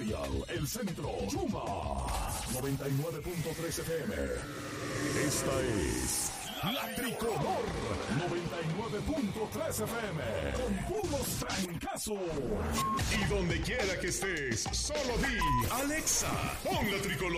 Imperial, El Centro, Yuma, 99.3 FM. Esta es La Tricolor, 99.3 FM, con puros trancazos. Y donde quiera que estés, solo di, Alexa, pon La Tricolor.